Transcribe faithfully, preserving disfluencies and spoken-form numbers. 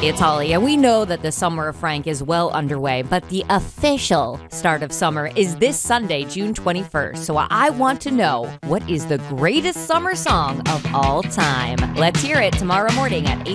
It's Holly, and we know that the Summer of Frank is well underway, but the official start of summer is this Sunday, June twenty-first. So I want to know, what is the greatest summer song of all time? Let's hear it tomorrow morning at eight.